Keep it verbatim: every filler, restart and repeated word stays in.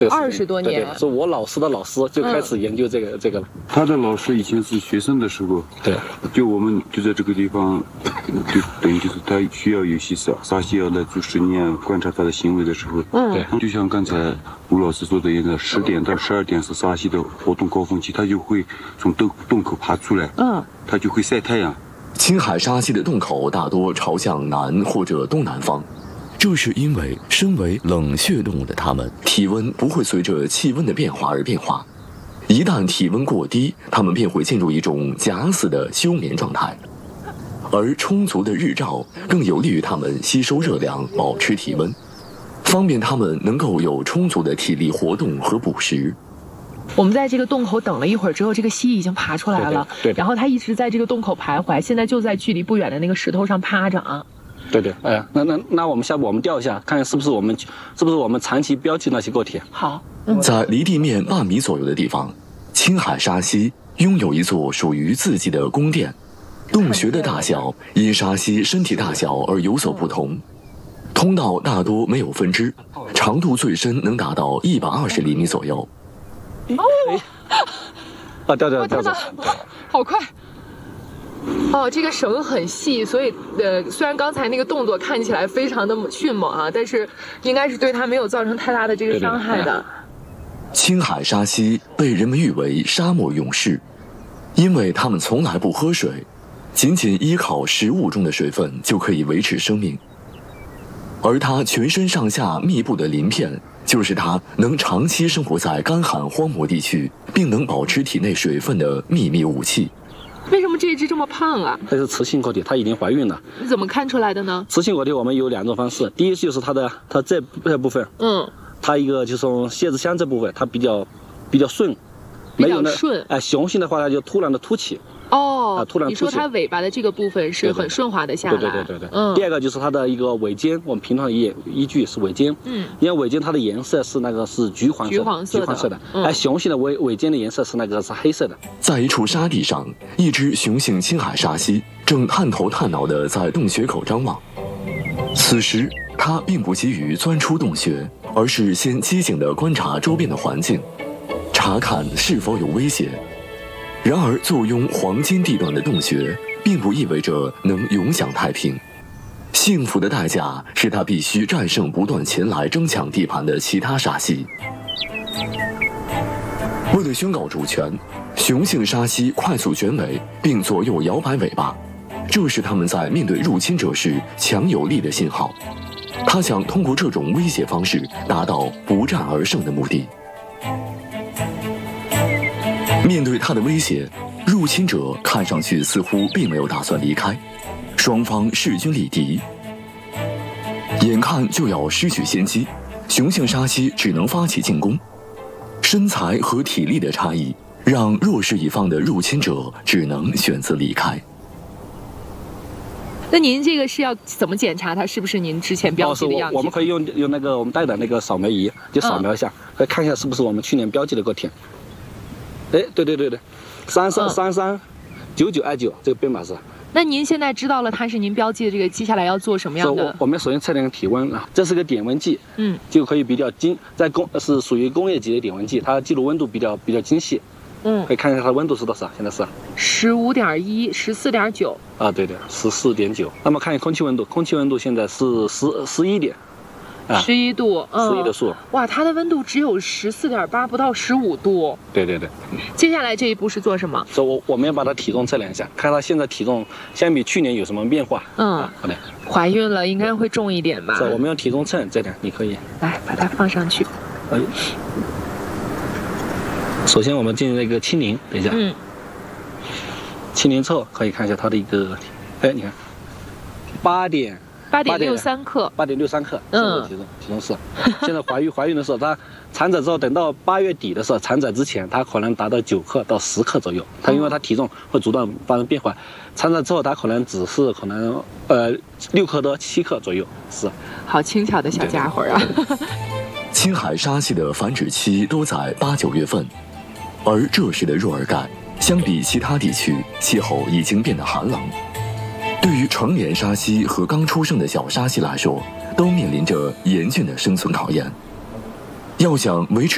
二十多年， 是我老师的老师就开始研究这个、嗯、这个了。 他的老师以前是学生的时候， 对， 就我们就在这个地方，就等于就是他需要有些沙沙溪要来做实验，观察他的行为的时候， 嗯， 对， 就像刚才吴老师说的一样，十点到十二点是沙溪的活动高峰期，他就会从洞洞口爬出来， 嗯， 他就会晒太阳。 青海沙溪的洞口大多朝向南或者东南方。这是因为身为冷血动物的它们，体温不会随着气温的变化而变化。一旦体温过低，它们便会进入一种假死的休眠状态。而充足的日照更有利于它们吸收热量，保持体温，方便它们能够有充足的体力活动和捕食。 我们在这个洞口等了一会儿之后，这个蜥已经爬出来了， 对对对， 然后它一直在这个洞口徘徊，现在就在距离不远的那个石头上趴着啊。 对对，哎呀，那那那我们下步我们调一下，看看是不是我们是不是我们长期标记那些个体。 好， 嗯、在离地面半米左右的地方，青海沙溪拥有一座属于自己的宫殿。洞穴的大小因沙溪身体大小而有所不同，通道大多没有分支，长度最深能达到一百二十厘米左右。 哦， 啊，掉掉掉掉， 好快！哦，这个绳很细，所以呃，虽然刚才那个动作看起来非常的迅猛啊，但是应该是对它没有造成太大的这个伤害的。对对对， 青海沙溪被人们誉为沙漠勇士，因为它们从来不喝水，仅仅依靠食物中的水分就可以维持生命。而它全身上下密布的鳞片，就是它能长期生活在干旱荒漠地区，并能保持体内水分的秘密武器。 为什么这一只这么胖啊？ 它是雌性个体，它已经怀孕了。 你怎么看出来的呢？ 雌性个体我们有两种方式，第一就是它的它这这部分， 嗯， 它一个就是从泄殖腔这部分，它比较比较顺， 比较顺。 哎，雄性的话它就突然的凸起。 哦， 啊，突然你说它尾巴的这个部分是很顺滑的下来。 对对对对对。 嗯。 第二个就是它的一个尾尖，我们平常依依据是尾尖。 嗯。 因为尾尖它的颜色是那个是橘黄色。 橘黄色的。 橘黄色的。 嗯。 而雄性的尾尾尖的颜色是那个是黑色的。 在一处沙地上，一只雄性青海沙溪正探头探脑地在洞穴口张望。此时，它并不急于钻出洞穴，而是先机警地观察周边的环境，查看是否有威胁。然而，坐拥黄金地段的洞穴，并不意味着能永享太平。幸福的代价是它必须战胜不断前来争抢地盘的其他沙溪。为了宣告主权，雄性沙溪快速卷尾，并左右摇摆尾巴，这是它们在面对入侵者时强有力的信号。它想通过这种威胁方式，达到不战而胜的目的。面对他的威胁，入侵者看上去似乎并没有打算离开，双方势均力敌，眼看就要失去先机，雄性沙溪只能发起进攻。身材和体力的差异让弱势一方的入侵者只能选择离开。 那您这个是要怎么检查它是不是您之前标记的样子？哦、我, 我们可以用用那个我们带的那个扫描仪，就扫描一下，来、嗯、看一下是不是我们去年标记的个体。哎，对对对对，三三三三九九二九这个编码是。 那您现在知道了它是您标记的这个，接下来要做什么样的？ 我, 我们首先测量体温啊，这是个点温计， 嗯， 就可以比较精，在工是属于工业级的点温计，它记录温度比较比较精细。 嗯， 可以看一下它的温度是多少？现在是十五点一，十四点九。 啊，对对，十四点九。那么看空气温度，空气温度现在是十十一点。 十一度， 嗯，十一的数， 哇，它的温度只有十四点八，不到十五度。 对对对。 接下来这一步是做什么？ 所以我我们要把它体重测量一下，看它现在体重相比去年有什么变化。 嗯，啊、 好的。 怀孕了应该会重一点吧？ 是，我们用体重秤这点，你可以来把它放上去。 哎。首先我们进行那个清零，等一下。 嗯。 清零之后可以看一下它的一个，哎，你看，八点。 八点六三克， 八点六三克，嗯，体重体重是。现在怀孕怀孕的时候，它产仔之后，等到八月底的时候，产仔之前，它可能达到九克到十克左右。它因为它体重会不断发生变化，产仔之后，它可能只是可能呃六克多七克左右。是， 好轻巧的小家伙啊！ 青海沙溪的繁殖期都在八九月份，而这时的若尔盖相比其他地区，气候已经变得寒冷。对于成年沙溪和刚出生的小沙溪来说，都面临着严峻的生存考验。要想维持